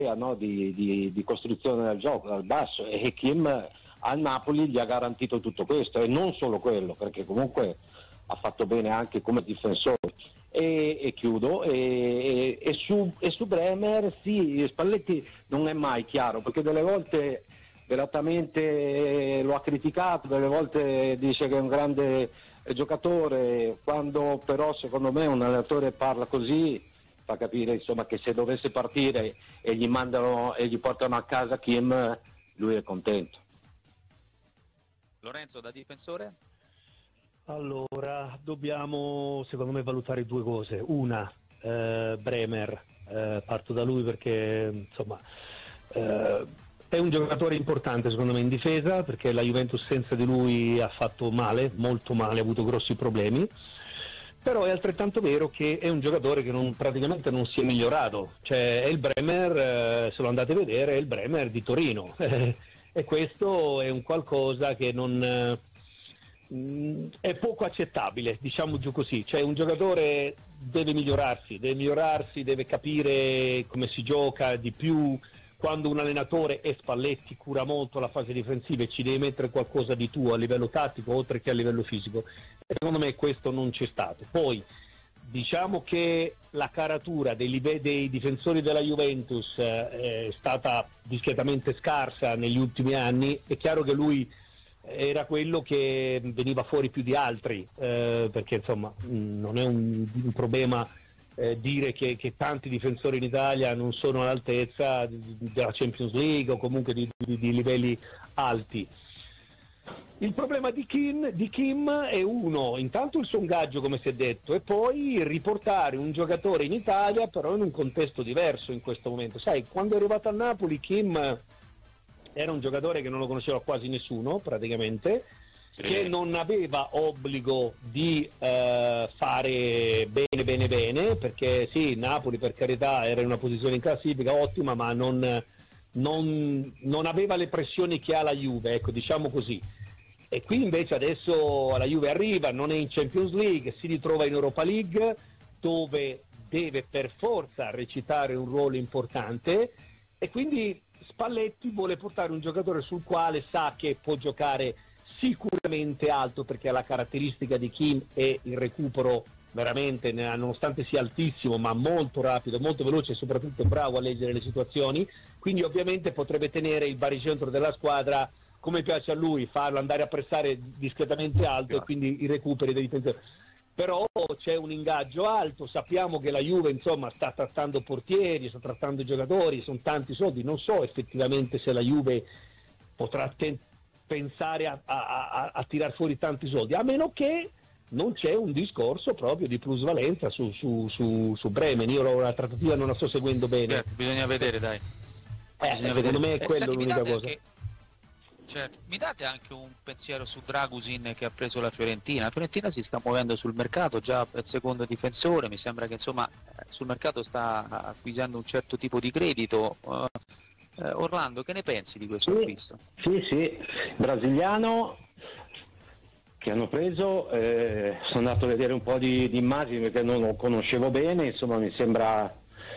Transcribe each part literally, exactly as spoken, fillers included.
no, di, di, di costruzione del gioco dal basso, e Kim al Napoli gli ha garantito tutto questo, e non solo quello, perché comunque ha fatto bene anche come difensore. E, e chiudo e, e, su, e su Bremer sì, Spalletti non è mai chiaro, perché delle volte velatamente lo ha criticato, delle volte dice che è un grande giocatore, quando però secondo me un allenatore parla così fa capire, insomma, che se dovesse partire e gli mandano e gli portano a casa Kim, lui è contento. Lorenzo, da difensore? Allora, dobbiamo secondo me valutare due cose. Una, eh, Bremer, eh, parto da lui perché insomma eh, è un giocatore importante secondo me in difesa, perché la Juventus senza di lui ha fatto male, molto male, ha avuto grossi problemi. Però è altrettanto vero che è un giocatore che non, praticamente non si è migliorato, cioè è il Bremer, eh, se lo andate a vedere, è il Bremer di Torino e questo è un qualcosa che non... Eh, è poco accettabile, diciamo giù così, cioè un giocatore deve migliorarsi, deve migliorarsi, deve capire come si gioca di più. Quando un allenatore è Spalletti cura molto la fase difensiva e ci deve mettere qualcosa di tuo a livello tattico oltre che a livello fisico, e secondo me questo non c'è stato. Poi diciamo che la caratura dei, live- dei difensori della Juventus eh, è stata discretamente scarsa negli ultimi anni. È chiaro che lui era quello che veniva fuori più di altri, eh, perché insomma mh, non è un, un problema eh, dire che, che tanti difensori in Italia non sono all'altezza della Champions League o comunque di, di, di livelli alti. Il problema di Kim, di Kim è uno, intanto il sondaggio come si è detto, e poi riportare un giocatore in Italia però in un contesto diverso in questo momento. Sai, quando è arrivato a Napoli Kim era un giocatore che non lo conosceva quasi nessuno praticamente, sì, che non aveva obbligo di eh, fare bene bene bene, perché sì, Napoli per carità era in una posizione in classifica ottima, ma non, non, non aveva le pressioni che ha la Juve, ecco, diciamo così. E qui invece adesso la Juve arriva, non è in Champions League, si ritrova in Europa League, dove deve per forza recitare un ruolo importante, e quindi Spalletti vuole portare un giocatore sul quale sa che può giocare sicuramente alto, perché ha la caratteristica di Kim e il recupero veramente, nonostante sia altissimo, ma molto rapido, molto veloce e soprattutto bravo a leggere le situazioni. Quindi ovviamente potrebbe tenere il baricentro della squadra come piace a lui, farlo andare a pressare discretamente alto, e quindi i recuperi dei difensori. Però c'è un ingaggio alto, sappiamo che la Juve insomma sta trattando portieri, sta trattando giocatori, sono tanti soldi, non so effettivamente se la Juve potrà te- pensare a, a, a, a tirar fuori tanti soldi, a meno che non c'è un discorso proprio di plusvalenza su, su, su, su Bremen. Io la trattativa non la sto seguendo bene. Certo, bisogna vedere, dai. Eh, bisogna secondo vedere. me è Eh, quello senti, l'unica cosa. Anche... Certo. Mi date anche un pensiero su Dragusin che ha preso la Fiorentina? La Fiorentina si sta muovendo sul mercato, già è il secondo difensore, mi sembra che insomma sul mercato sta acquisendo un certo tipo di credito. Uh, uh, Orlando, che ne pensi di questo sì, acquisto? Sì, sì, brasiliano che hanno preso, eh, sono andato a vedere un po' di, di immagini perché non lo conoscevo bene, insomma mi sembra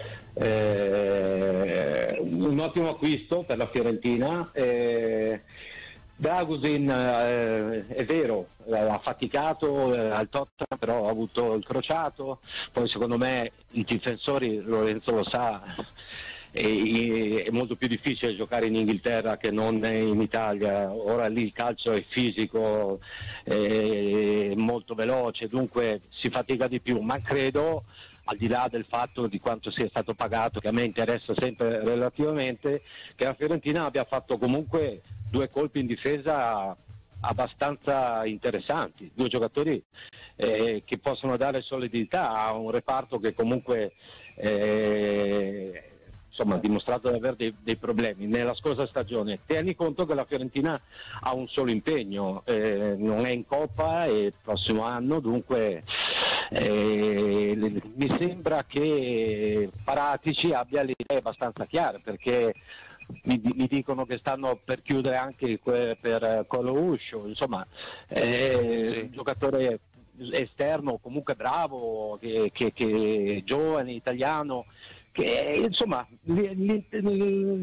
eh, un ottimo acquisto per la Fiorentina. eh, Dragusin eh, è vero, ha faticato eh, al Tottenham, però ha avuto il crociato, poi secondo me i difensori, Lorenzo lo sa, è, è molto più difficile giocare in Inghilterra che non in Italia. Ora lì il calcio è fisico, è molto veloce, dunque si fatica di più, ma credo, al di là del fatto di quanto sia stato pagato, che a me interessa sempre relativamente, che la Fiorentina abbia fatto comunque due colpi in difesa abbastanza interessanti, due giocatori eh, che possono dare solidità a un reparto che comunque eh, insomma ha dimostrato di avere dei, dei problemi nella scorsa stagione. Tieni conto che la Fiorentina ha un solo impegno, eh, non è in Coppa e il prossimo anno, dunque eh, mi sembra che Paratici abbia le idee abbastanza chiare, perché Mi, mi dicono che stanno per chiudere anche que, per Colouscio, insomma è sì. Un giocatore esterno comunque bravo, che, che, che giovane, italiano, che insomma li, li,